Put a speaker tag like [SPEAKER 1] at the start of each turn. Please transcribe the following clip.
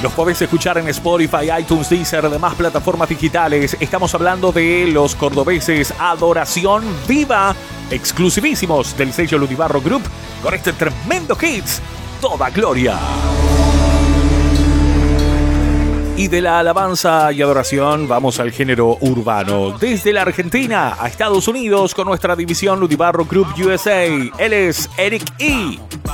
[SPEAKER 1] Los podés escuchar en Spotify, iTunes, Deezer, demás plataformas digitales. Estamos hablando de los cordobeses Adoración Viva, exclusivísimos del sello Ludibarro Group, con este tremendo hits, Toda Gloria. Y de la alabanza y adoración vamos al género urbano. Desde la Argentina a Estados Unidos con nuestra división Ludibarro Group USA. Él es Eric E.